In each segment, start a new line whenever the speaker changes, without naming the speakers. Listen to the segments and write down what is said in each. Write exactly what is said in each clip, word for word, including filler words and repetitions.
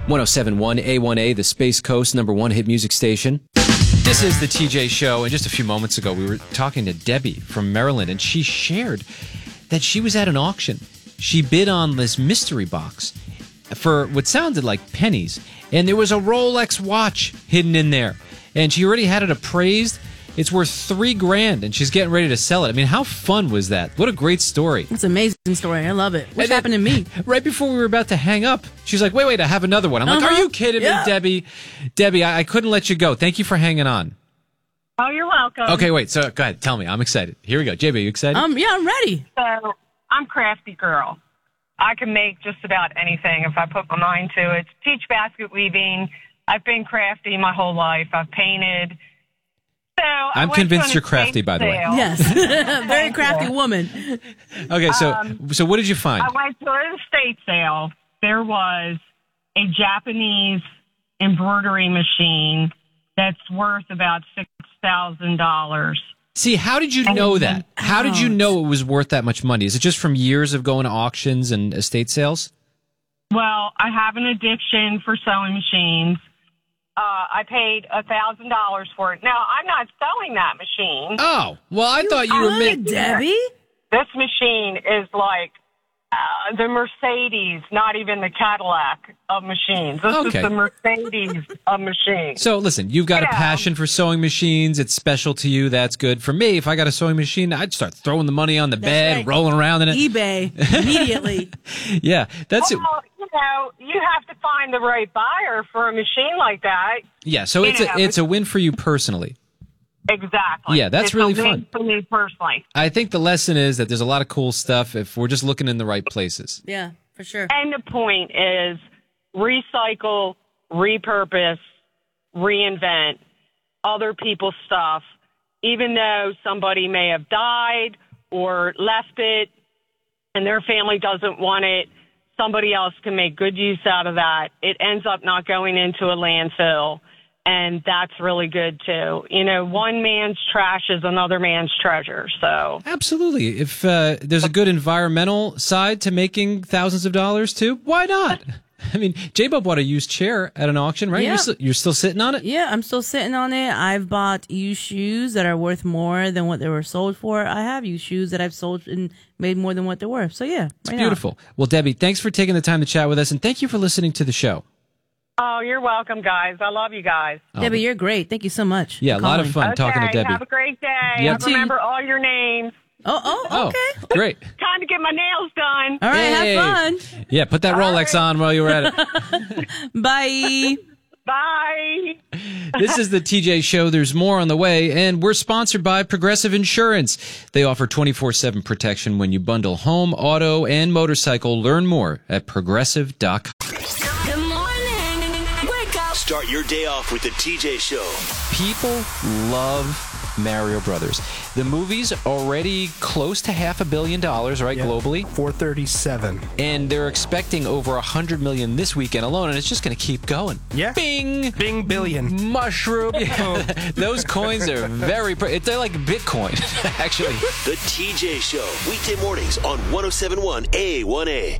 one oh seven point one A one A, the Space Coast number one hit music station. This is the T J Show, and just a few moments ago, we were talking to Debbie from Maryland, and she shared that she was at an auction. She bid on this mystery box for what sounded like pennies, and there was a Rolex watch hidden in there, and she already had it appraised. It's worth three grand, and she's getting ready to sell it. I mean, how fun was that? What a great story.
It's an amazing story. I love it. What's happened to me?
Right before we were about to hang up, she's like, wait, wait, I have another one. I'm uh-huh. like, are you kidding
yeah.
me, Debbie? Debbie, I-, I couldn't let you go. Thank you for hanging on.
Oh, you're welcome.
Okay, wait. So go ahead. Tell me. I'm excited. Here we go. J B, are you excited?
Um, yeah, I'm ready.
So I'm crafty girl. I can make just about anything if I put my mind to it. Teach basket weaving. I've been crafty my whole life. I've painted. So
I'm convinced you're crafty, by the way.
Yes. Very crafty woman.
Okay, so
um,
so what did you find?
I went to an estate sale. There was a Japanese embroidery machine that's worth about six thousand dollars.
See, how did you know that? How did you know it was worth that much money? Is it just from years of going to auctions and estate sales?
Well, I have an addiction for sewing machines. Uh, I paid one thousand dollars for it. Now, I'm not selling that machine.
Oh, well, I you thought you were making...
Debbie?
This machine is like uh, the Mercedes, not even the Cadillac of machines. This
okay.
is the Mercedes of machines.
So, listen, you've got
yeah.
a passion for sewing machines. It's special to you. That's good. For me, if I got a sewing machine, I'd start throwing the money on the
that's
bed,
right.
rolling around in it.
eBay, immediately.
yeah, that's
well,
it.
You know, you have to find the right buyer for a machine like that.
Yeah, so
you
it's
know,
a it's a win for you personally.
Exactly.
Yeah, that's
it's
really
a win
fun.
for me personally.
I think the lesson is that there's a lot of cool stuff if we're just looking in the right places.
Yeah, for sure.
And the point is recycle, repurpose, reinvent other people's stuff, even though somebody may have died or left it and their family doesn't want it. Somebody else can make good use out of that. It ends up not going into a landfill, and that's really good too. You know, one man's trash is another man's treasure. So
absolutely, if uh, there's a good environmental side to making thousands of dollars too, why not? I mean, J-Bo bought a used chair at an auction, right?
Yeah.
You're, still, you're still sitting on it?
Yeah, I'm still sitting on it. I've bought used shoes that are worth more than what they were sold for. I have used shoes that I've sold and made more than what they're worth. So, yeah.
It's beautiful. Now. Well, Debbie, thanks for taking the time to chat with us, and thank you for listening to the show.
Oh, you're welcome, guys. I love you guys.
Oh. Debbie, you're great. Thank you so much.
Yeah, a lot of fun
okay,
talking to Debbie.
Have a great day.
Yep.
I remember all your names.
Oh, oh, okay.
Oh, great.
Time to get my nails done.
All right,
hey.
have fun.
Yeah, put that all Rolex right. on while you were at
it. Bye.
Bye.
This is the T J Show. There's more on the way, and we're sponsored by Progressive Insurance. They offer twenty-four seven protection when you bundle home, auto, and motorcycle. Learn more at progressive dot com.
Good morning. Wake up.
Start your day off with the T J Show.
People love Mario Brothers. The movie's already close to half a billion dollars, right, yeah, globally?
four thirty-seven.
And they're expecting over one hundred million this weekend alone, and it's just going to keep going.
Yeah.
Bing!
Bing billion.
Mushroom. Yeah. Those coins are very... Pre- they're like Bitcoin, actually.
The T J Show. Weekday mornings on one oh seven point one A one A.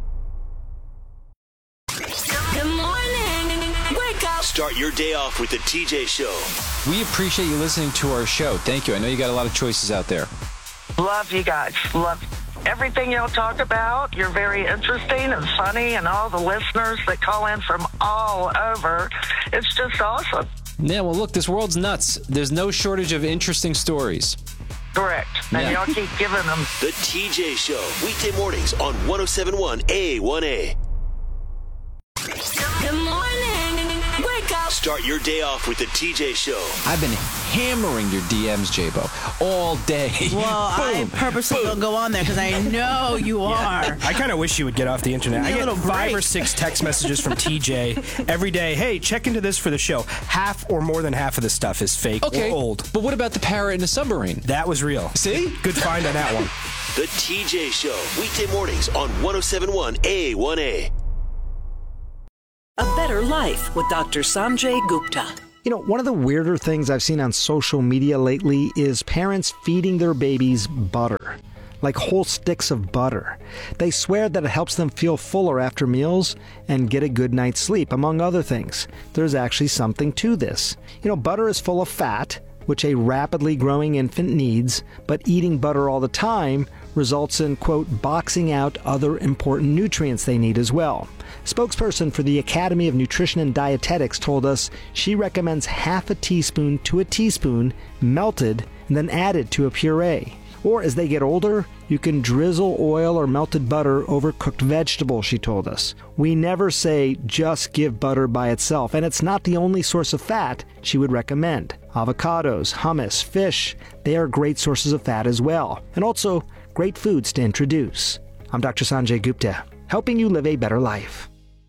Good morning. Wake up.
Start your day off with the T J Show.
We appreciate you listening to our show. Thank you. I know you got a lot of choices out there.
Love you guys. Love everything y'all talk about. You're very interesting and funny, and all the listeners that call in from all over. It's just awesome.
Yeah, well, look, this world's nuts. There's no shortage of interesting stories.
Correct. And
yeah.
y'all keep giving them.
The T J Show. Weekday mornings on one oh seven point one A one A.
Good morning. Wake up.
Start your day off with the T J Show.
I've been hammering your D Ms, J-Bo, all day.
Well, boom, I purposely boom. don't go on there because I know you are.
Yeah. I kind of wish you would get off the internet. I get five break. or six text messages from T J every day. Hey, check into this for the show. Half or more than half of the stuff is fake
okay,
or old.
But what about the parrot in the submarine?
That was real.
See?
Good find on that one.
The T J Show. Weekday mornings on one oh seven point one A one A.
A Better Life with Doctor Sanjay Gupta.
You know, one of the weirder things I've seen on social media lately is parents feeding their babies butter. like whole sticks of butter. They swear that it helps them feel fuller after meals and get a good night's sleep, among other things. There's actually something to this. You know, butter is full of fat, which a rapidly growing infant needs, but eating butter all the time results in, quote, boxing out other important nutrients they need as well. Spokesperson for the Academy of Nutrition and Dietetics told us she recommends half a teaspoon to a teaspoon melted and then added to a puree. Or as they get older, you can drizzle oil or melted butter over cooked vegetables, she told us. We never say just give butter by itself, and it's not the only source of fat she would recommend. Avocados, hummus, fish, they are great sources of fat as well, and also great foods to introduce. I'm Doctor Sanjay Gupta, helping you live a better life.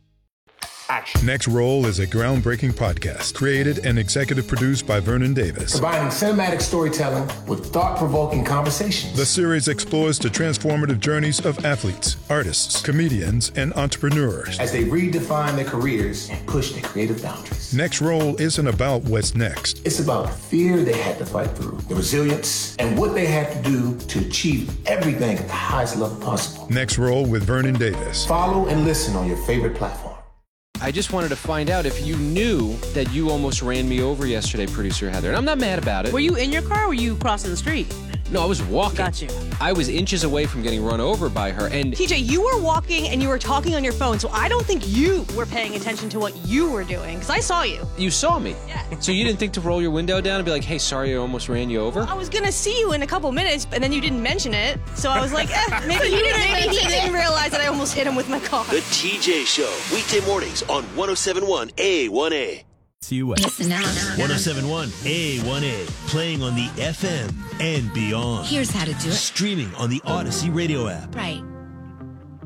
Action. Next Roll is a groundbreaking podcast created and executive produced by Vernon Davis.
Combining cinematic storytelling with thought-provoking conversations.
The series explores the transformative journeys of athletes, artists, comedians, and entrepreneurs
as they redefine their careers and push their creative boundaries.
Next Roll isn't about what's next.
It's about the fear they had to fight through, the resilience, and what they had to do to achieve everything at the highest level possible.
Next Roll with Vernon Davis.
Follow and listen on your favorite platform.
I just wanted to find out if you knew that you almost ran me over yesterday, producer Heather. And I'm not mad about it.
Were you in your car or were you crossing the street?
No, I was walking.
Got you.
I was inches away from getting run over by her. And
T J, you were walking and you were talking on your phone, so I don't think you were paying attention to what you were doing, because I saw you.
You saw me?
Yeah.
So you didn't think to roll your window down and be like, hey, sorry, I almost ran you over?
I was going to see you in a couple minutes, and then you didn't mention it. So I was like, eh, maybe, he didn't, maybe he didn't realize that I almost hit him with my car.
The T J Show, weekday mornings on one oh seven point one A one A.
C U S. one oh seven point one A one A. Playing on the F M and beyond.
Here's how to do it.
Streaming on the Odyssey radio app.
Right.